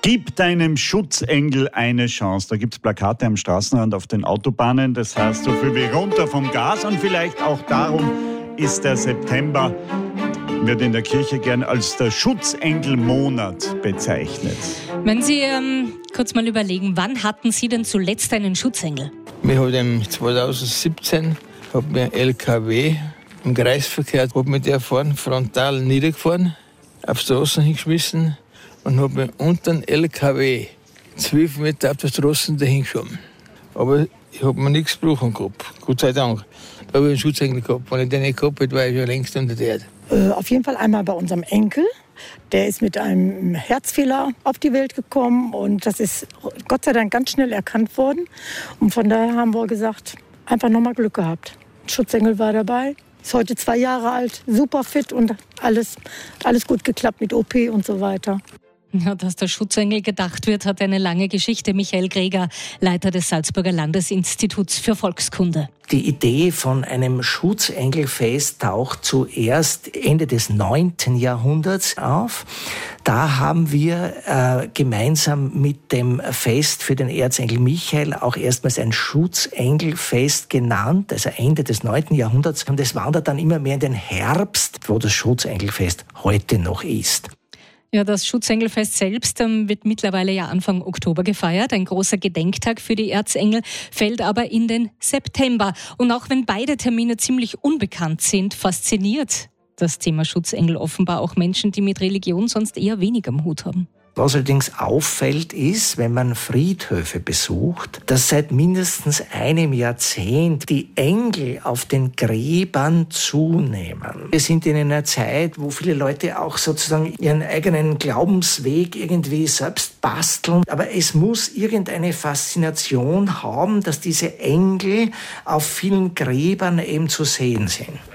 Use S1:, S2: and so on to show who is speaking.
S1: Gib deinem Schutzengel eine Chance. Da gibt es Plakate am Straßenrand auf den Autobahnen. Das heißt so viel wie runter vom Gas. Und vielleicht auch darum ist der September, wird in der Kirche gern als der Schutzengelmonat bezeichnet.
S2: Wenn Sie kurz mal überlegen, wann hatten Sie denn zuletzt einen Schutzengel?
S3: Wir haben 2017 mir LKW im Kreisverkehr, der vorne frontal niedergefahren, auf die Straße hingeschmissen und habe mir unter den LKW 12 Meter auf der Straße dahingeschoben. Aber ich habe mir nichts gebrochen gehabt, Gott sei Dank. Da habe ich einen Schutzengel gehabt. Wenn ich den nicht gehabt hätte, war ich schon längst unter der Erde.
S4: Auf jeden Fall einmal bei unserem Enkel. Der ist mit einem Herzfehler auf die Welt gekommen und das ist Gott sei Dank ganz schnell erkannt worden. Und von daher haben wir gesagt, einfach nochmal Glück gehabt. Schutzengel war dabei, ist heute 2 Jahre alt, super fit und alles gut geklappt mit OP und so weiter.
S2: Ja, dass der Schutzengel gedacht wird, hat eine lange Geschichte. Michael Greger, Leiter des Salzburger Landesinstituts für Volkskunde.
S5: Die Idee von einem Schutzengelfest taucht zuerst Ende des 9. Jahrhunderts auf. Da haben wir gemeinsam mit dem Fest für den Erzengel Michael auch erstmals ein Schutzengelfest genannt, also Ende des 9. Jahrhunderts. Und es wandert dann immer mehr in den Herbst, wo das Schutzengelfest heute noch ist.
S2: Ja, das Schutzengelfest selbst wird mittlerweile ja Anfang Oktober gefeiert. Ein großer Gedenktag für die Erzengel fällt aber in den September. Und auch wenn beide Termine ziemlich unbekannt sind, fasziniert das Thema Schutzengel offenbar auch Menschen, die mit Religion sonst eher wenig am Hut haben.
S5: Was allerdings auffällt, ist, wenn man Friedhöfe besucht, dass seit mindestens einem Jahrzehnt die Engel auf den Gräbern zunehmen. Wir sind in einer Zeit, wo viele Leute auch sozusagen ihren eigenen Glaubensweg irgendwie selbst basteln. Aber es muss irgendeine Faszination haben, dass diese Engel auf vielen Gräbern eben zu sehen sind.